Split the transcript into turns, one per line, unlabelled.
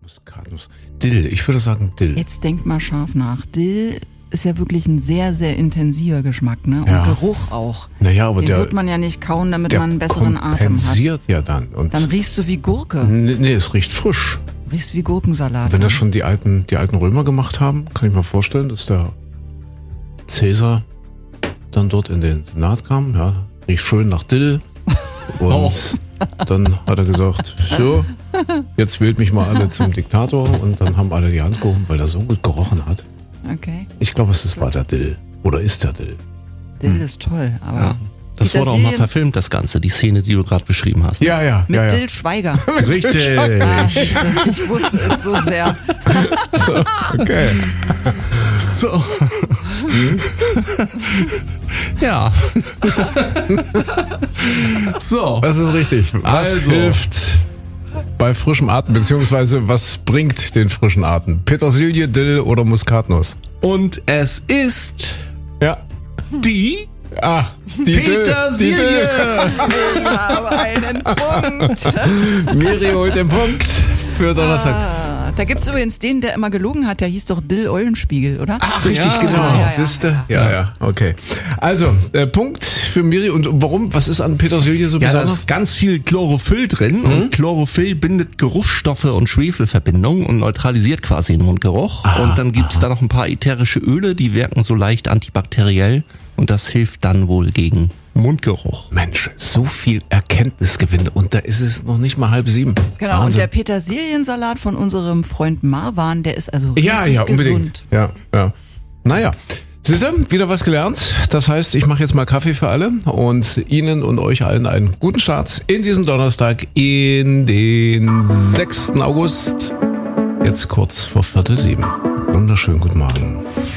Muskatnuss. Dill, ich würde sagen Dill.
Jetzt denkt mal scharf nach. Dill ist ja wirklich ein sehr, sehr intensiver Geschmack, ne? Und
Ja.
Geruch auch.
Naja, aber
Den wird man ja nicht kauen, damit man einen besseren Atem hat.
kompensiert ja dann. Und
Dann riechst du wie Gurke.
nee, es riecht frisch.
Riechst wie Gurkensalat.
Wenn
ne?
das schon die alten Römer gemacht haben, kann ich mir vorstellen, dass der Cäsar dann dort in den Senat kam, ja, riecht schön nach Dill. Und dann hat er gesagt, so, jetzt wählt mich mal alle zum Diktator. Und dann haben alle die Hand gehoben, weil er so gut gerochen hat.
Okay.
Ich glaube, es war der Dill. Oder ist der Dill.
Dill ist toll, aber...
Ja. Das wurde auch mal
Petersilien-
verfilmt, das Ganze, die Szene, die du gerade beschrieben hast.
Ja.
Mit Dill Schweiger.
Richtig.
Ah, ich wusste es so sehr.
Okay.
So. Ja. So.
Das ist richtig. Was
Also.
hilft bei frischem Atem, beziehungsweise was bringt den frischen Atem? Petersilie, Dill oder Muskatnuss?
Und es ist
Ja.
die
Die
Petersilie.
Ich habe einen Punkt.
Dill. Miri holt den Punkt für Donnerstag.
Da gibt's übrigens den, der immer gelogen hat, der hieß doch Dill Eulenspiegel, oder?
Ach, richtig,
ja.
genau.
Ja.
Siehste? Ja, okay. Also, Punkt für Miri. Und warum? Was ist an Petersilie so
Ja, da
besonders?
ist ganz viel Chlorophyll drin und Chlorophyll bindet Geruchsstoffe und Schwefelverbindungen und neutralisiert quasi den Mundgeruch. Und dann gibt's da noch ein paar ätherische Öle, die wirken so leicht antibakteriell und das hilft dann wohl gegen Mundgeruch.
Mensch, so viel Erkenntnisgewinn und da ist es noch nicht mal 6:30.
Genau, und
Wahnsinn.
der Petersiliensalat von unserem Freund Marwan, der ist also richtig
Ja, unbedingt.
gesund.
Ja. Naja. Seht ihr, wieder was gelernt. Das heißt, ich mache jetzt mal Kaffee für alle und Ihnen und euch allen einen guten Start in diesen Donnerstag, in den 6. August. Jetzt kurz vor 6:45. Wunderschönen guten Morgen.